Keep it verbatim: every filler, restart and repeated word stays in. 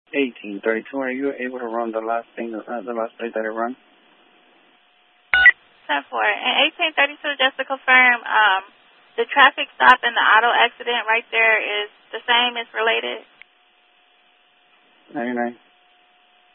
eighteen thirty-two. Are you able to run the last thing, uh, the last place that it run? ten four. And eighteen thirty-two, just to confirm, um, the traffic stop and the auto accident right there is the same, it's related? ninety-nine.